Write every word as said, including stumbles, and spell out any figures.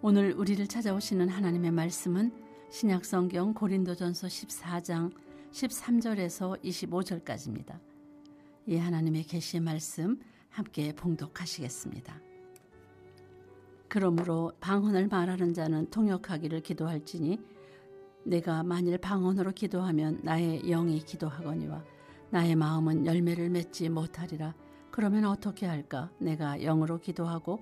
오늘 우리를 찾아오시는 하나님의 말씀은 신약성경 고린도전서 십사 장 십삼 절에서 이십오 절까지입니다. 이 하나님의 계시의 말씀 함께 봉독하시겠습니다. 그러므로 방언을 말하는 자는 통역하기를 기도할지니 내가 만일 방언으로 기도하면 나의 영이 기도하거니와 나의 마음은 열매를 맺지 못하리라. 그러면 어떻게 할까? 내가 영으로 기도하고